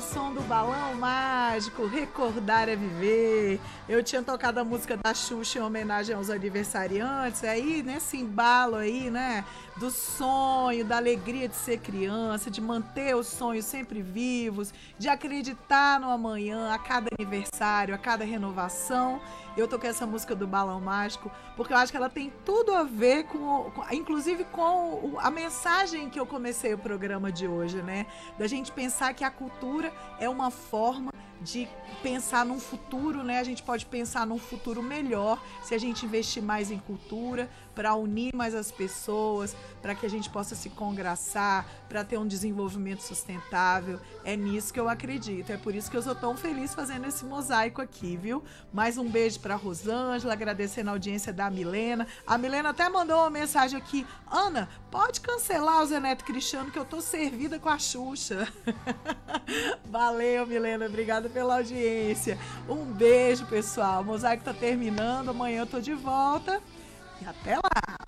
som do Balão Mágico, Recordar é Viver. Eu tinha tocado a música da Xuxa em homenagem aos aniversariantes, aí nesse embalo aí, né, do sonho, da alegria de ser criança, de manter os sonhos sempre vivos, de acreditar no amanhã, a cada aniversário, a cada renovação. Eu toquei essa música do Balão Mágico porque eu acho que ela tem tudo a ver inclusive com a mensagem que eu comecei o programa de hoje, né? Da gente pensar que a cultura é uma forma de pensar num futuro, né? A gente pode pensar num futuro melhor se a gente investir mais em cultura, para unir mais as pessoas, para que a gente possa se congraçar, para ter um desenvolvimento sustentável. É nisso que eu acredito. É por isso que eu sou tão feliz fazendo esse mosaico aqui, viu? Mais um beijo para Rosângela, agradecendo a audiência da Milena. A Milena até mandou uma mensagem aqui: Ana, pode cancelar o Zé Neto Cristiano que eu tô servida com a Xuxa. Valeu, Milena, obrigada pela audiência. Um beijo, pessoal. O mosaico tá terminando, amanhã eu tô de volta. E até lá!